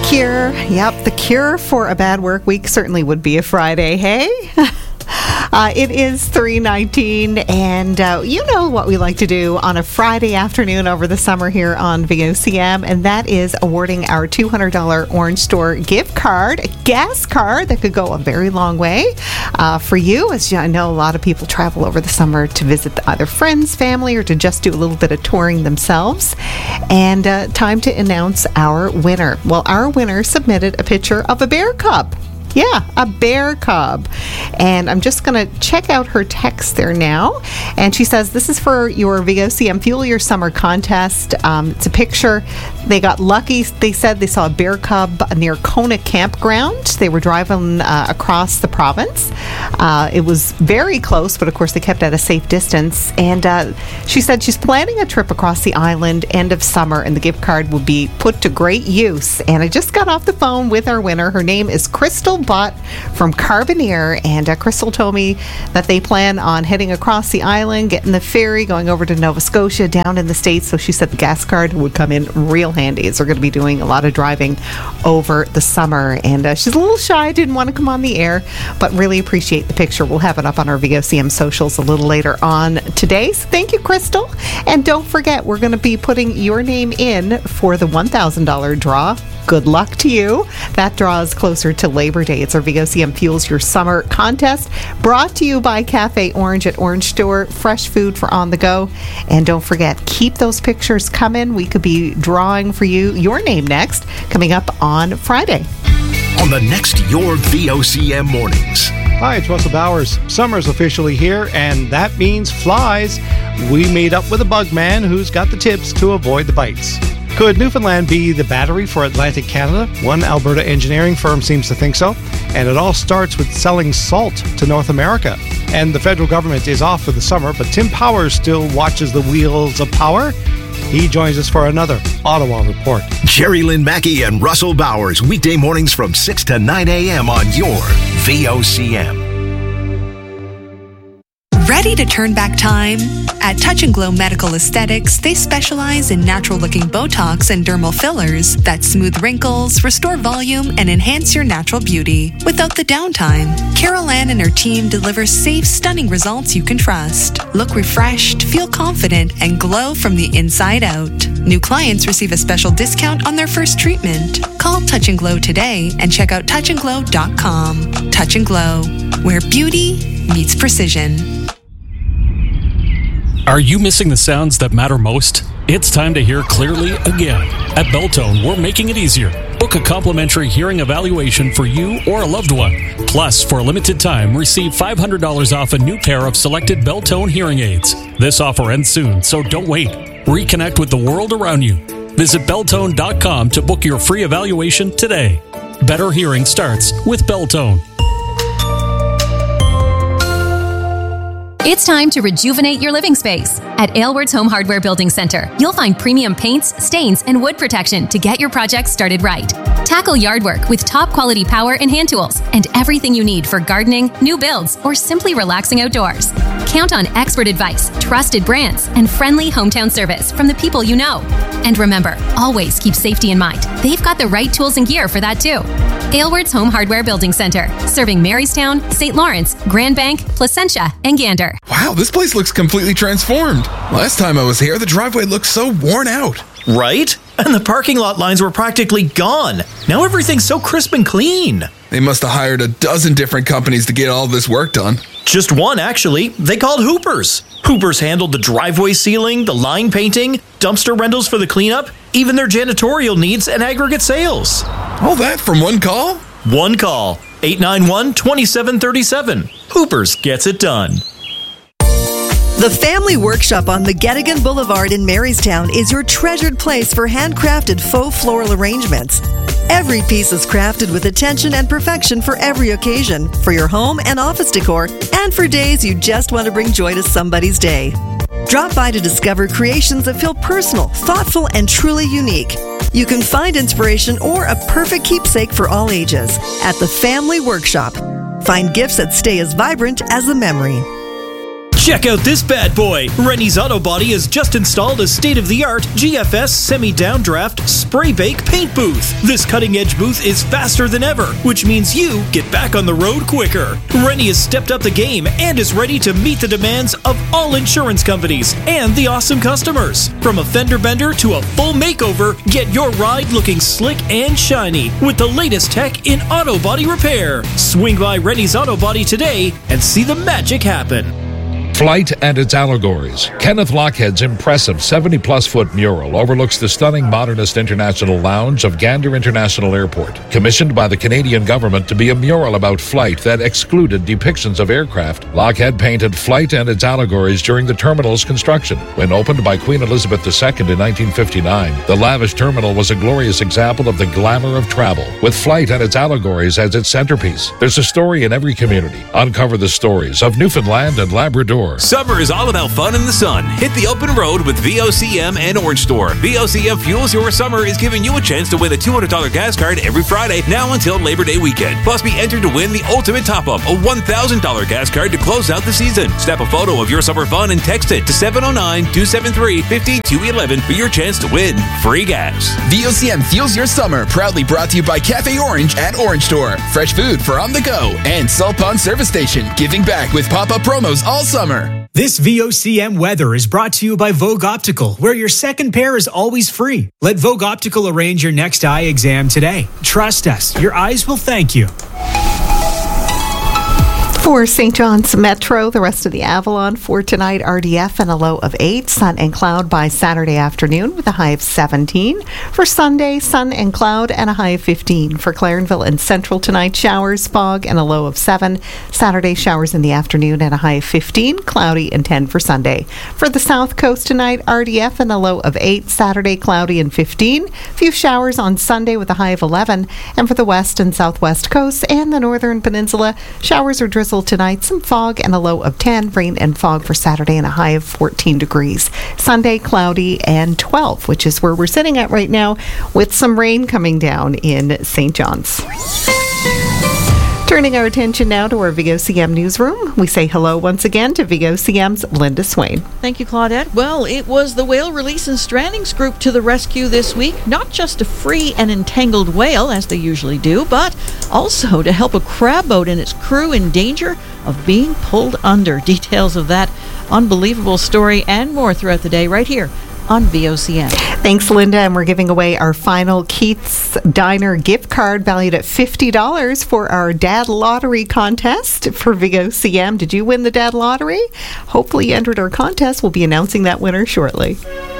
Cure. Yep, the cure for a bad work week certainly would be a Friday, hey? It is 3:19, and you know what we like to do on a Friday afternoon over the summer here on VOCM, and that is awarding our $200 Orange Store gift card, a gas card that could go a very long way for you. As I know, a lot of people travel over the summer to visit either friends, family, or to just do a little bit of touring themselves. And time to announce our winner. Well, our winner submitted a picture of a bear cub. Yeah, a bear cub. And I'm just going to check out her text there now. And she says, this is for your VOCM Fuel Your Summer contest. It's a picture. They got lucky. They said they saw a bear cub near Kona Campground. They were driving across the province. It was very close, but of course they kept at a safe distance. And she said she's planning a trip across the island end of summer, and the gift card will be put to great use. And I just got off the phone with our winner. Her name is Crystal Butt from Carbonear, and Crystal told me that they plan on heading across the island, getting the ferry, going over to Nova Scotia, down in the States. So she said the gas card would come in real handy, as they're going to be doing a lot of driving over the summer. And she's a little shy, didn't want to come on the air, but really appreciate the picture. We'll have it up on our VOCM socials a little later on today. So thank you, Crystal. And don't forget, we're going to be putting your name in for the $1,000 draw. Good luck to you. That draw is closer to Labor Day. It's our VOCM Fuels Your Summer contest, brought to you by Cafe Orange at Orange Store. Fresh food for on the go. And don't forget, keep those pictures coming. We could be drawing for you your name next, coming up on Friday. On the next Your VOCM Mornings. Hi, it's Russell Bowers. Summer's officially here, and that means flies. We made up with a bug man who's got the tips to avoid the bites. Could Newfoundland be the battery for Atlantic Canada? One Alberta engineering firm seems to think so. And it all starts with selling salt to North America. And the federal government is off for the summer, but Tim Powers still watches the wheels of power. He joins us for another Ottawa Report. Jerry Lynn Mackey and Russell Bowers, weekday mornings from 6 to 9 a.m. on your VOCM. Ready to turn back time? At Touch and Glow Medical Aesthetics, they specialize in natural-looking Botox and dermal fillers that smooth wrinkles, restore volume, and enhance your natural beauty without the downtime. Carol Ann and her team deliver safe, stunning results you can trust. Look refreshed, feel confident, and glow from the inside out. New clients receive a special discount on their first treatment. Call Touch and Glow today and check out touchandglow.com. Touch and Glow, where beauty meets precision. Are you missing the sounds that matter most? It's time to hear clearly again. At Beltone, we're making it easier. Book a complimentary hearing evaluation for you or a loved one. Plus, for a limited time, receive $500 off a new pair of selected Beltone hearing aids. This offer ends soon, so don't wait. Reconnect with the world around you. Visit Beltone.com to book your free evaluation today. Better hearing starts with Beltone. It's time to rejuvenate your living space. At Aylward's Home Hardware Building Center, you'll find premium paints, stains, and wood protection to get your project started right. Tackle yard work with top quality power and hand tools and everything you need for gardening, new builds, or simply relaxing outdoors. Count on expert advice, trusted brands, and friendly hometown service from the people you know. And remember, always keep safety in mind. They've got the right tools and gear for that too. Aylward's Home Hardware Building Center, serving Marystown, St. Lawrence, Grand Bank, Placentia, and Gander. Wow, this place looks completely transformed. Last time I was here, the driveway looked so worn out. Right? And the parking lot lines were practically gone. Now everything's so crisp and clean. They must have hired a dozen different companies to get all this work done. Just one, actually. They called Hoopers. Hoopers handled the driveway sealing, the line painting, dumpster rentals for the cleanup, even their janitorial needs and aggregate sales. All that from one call? One call. 891-2737. Hoopers gets it done. The Family Workshop on McGettigan Boulevard in Marystown is your treasured place for handcrafted faux floral arrangements. Every piece is crafted with attention and perfection for every occasion, for your home and office decor, and for days you just want to bring joy to somebody's day. Drop by to discover creations that feel personal, thoughtful, and truly unique. You can find inspiration or a perfect keepsake for all ages at the Family Workshop. Find gifts that stay as vibrant as the memory. Check out this bad boy. Rennie's Auto Body has just installed a state-of-the-art GFS semi-downdraft spray bake paint booth. This cutting-edge booth is faster than ever, which means you get back on the road quicker. Rennie has stepped up the game and is ready to meet the demands of all insurance companies and the awesome customers. From a fender bender to a full makeover, get your ride looking slick and shiny with the latest tech in auto body repair. Swing by Rennie's Auto Body today and see the magic happen. Flight and its allegories. Kenneth Lochhead's impressive 70-plus foot mural overlooks the stunning modernist international lounge of Gander International Airport, commissioned by the Canadian government to be a mural about flight that excluded depictions of aircraft. Lochhead painted Flight and its allegories during the terminal's construction. When opened by Queen Elizabeth II in 1959, the lavish terminal was a glorious example of the glamour of travel, with Flight and its allegories as its centerpiece. There's a story in every community. Uncover the stories of Newfoundland and Labrador. Summer is all about fun in the sun. Hit the open road with VOCM and Orange Store. VOCM Fuels Your Summer is giving you a chance to win a $200 gas card every Friday, now until Labor Day weekend. Plus, be entered to win the ultimate top-up, a $1,000 gas card to close out the season. Snap a photo of your summer fun and text it to 709-273-5211 for your chance to win free gas. VOCM Fuels Your Summer, proudly brought to you by Cafe Orange at Orange Store. Fresh food for on the go. And Salt Pond Service Station, giving back with pop-up promos all summer. This VOCM weather is brought to you by Vogue Optical, where your second pair is always free. Let Vogue Optical arrange your next eye exam today. Trust us, your eyes will thank you. For St. John's Metro, the rest of the Avalon for tonight, RDF and a low of 8, sun and cloud by Saturday afternoon with a high of 17. For Sunday, sun and cloud and a high of 15. For Clarenville and Central tonight, showers, fog and a low of 7. Saturday, showers in the afternoon and a high of 15, cloudy and 10 for Sunday. For the South Coast tonight, RDF and a low of 8. Saturday, cloudy and 15. Few showers on Sunday with a high of 11. And for the West and Southwest Coast and the Northern Peninsula, showers or drizzle tonight, some fog and a low of 10, rain and fog for Saturday and a high of 14 degrees. Sunday, cloudy and 12, which is where we're sitting at right now with some rain coming down in St. John's. Turning our attention now to our VOCM newsroom, we say hello once again to VOCM's Linda Swain. Thank you, Claudette. Well, it was the Whale Release and Strandings Group to the rescue this week. Not just to free an entangled whale, as they usually do, but also to help a crab boat and its crew in danger of being pulled under. Details of that unbelievable story and more throughout the day right here on VOCM. Thanks, Linda. And we're giving away our final Keith's Diner gift card valued at $50 for our Dad Lottery contest for VOCM. Did you win the Dad Lottery? Hopefully you entered our contest. We'll be announcing that winner shortly.